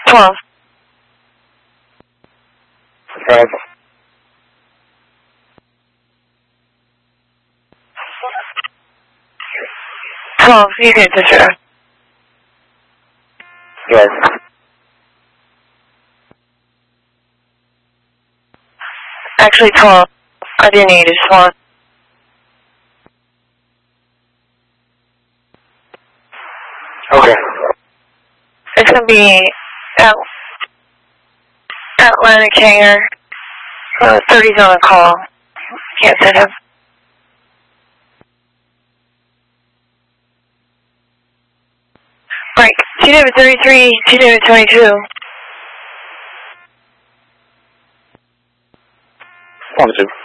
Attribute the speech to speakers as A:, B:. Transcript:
A: 12.
B: Right.
A: 12, you get the show.
B: Yes.
A: Actually, 12. I didn't need just one.
B: Okay.
A: It's going to be Atlantic Hangar. 30's on a call. Can't send him. Right. TW33, TW22.
B: 1-2.